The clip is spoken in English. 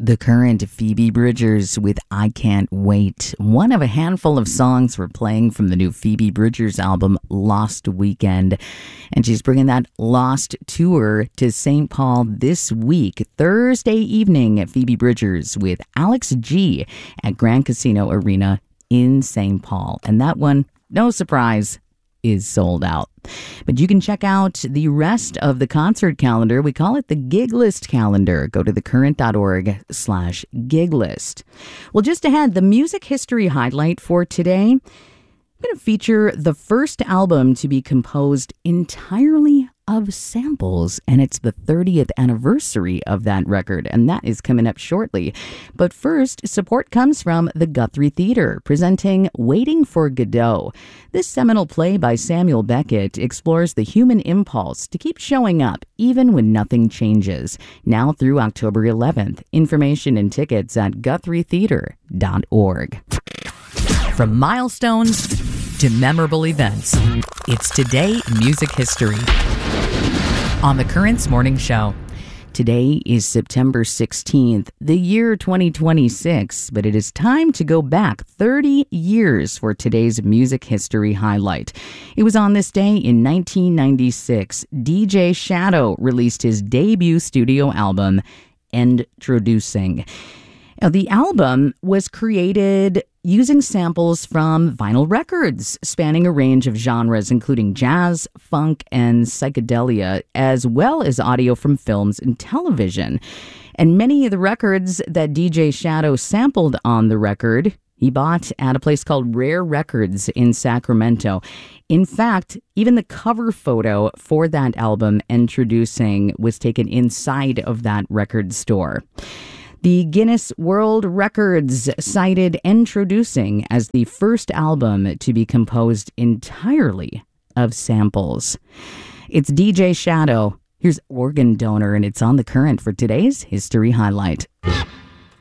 The Current, Phoebe Bridgers with I Can't Wait. One of a handful of songs we're playing from the new Phoebe Bridgers album, Lost Weekend. And she's bringing that Lost tour to St. Paul this week, Thursday evening. Phoebe Bridgers with Alex G at Grand Casino Arena in St. Paul. And that one, no surprise, is sold out. But you can check out the rest of the concert calendar. We call it the Gig List calendar. Go to thecurrent.org/gig list. Well, just ahead, the music history highlight for today, I'm going to feature the first album to be composed entirely of samples, and it's the 30th anniversary of that record, and that is coming up shortly. But first, support comes from the Guthrie Theater, presenting Waiting for Godot. This seminal play by Samuel Beckett explores the human impulse to keep showing up even when nothing changes. Now through October 11th. Information and tickets at GuthrieTheater.org. From milestones to memorable events, it's Today Music History on The Currents Morning Show. Today is September 16th, the year 2026, but it is time to go back 30 years for today's music history highlight. It was on this day in 1996, DJ Shadow released his debut studio album, Introducing. Now, the album was created using samples from vinyl records spanning a range of genres, including jazz, funk, and psychedelia, as well as audio from films and television. And many of the records that DJ Shadow sampled on the record, he bought at a place called Rare Records in Sacramento. In fact, even the cover photo for that album, Introducing, was taken inside of that record store. The Guinness World Records cited Introducing as the first album to be composed entirely of samples. It's DJ Shadow. Here's Organ Donor, and it's on The Current for today's History Highlight.